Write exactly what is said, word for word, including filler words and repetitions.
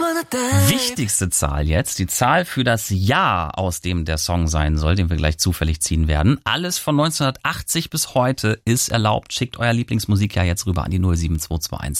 Wichtigste Zahl jetzt, die Zahl für das Jahr, aus dem der Song sein soll, den wir gleich zufällig ziehen werden. Alles von neunzehnhundertachtzig bis heute ist erlaubt. Schickt euer Lieblingsmusikjahr jetzt rüber an die null sieben zwei zwei eins.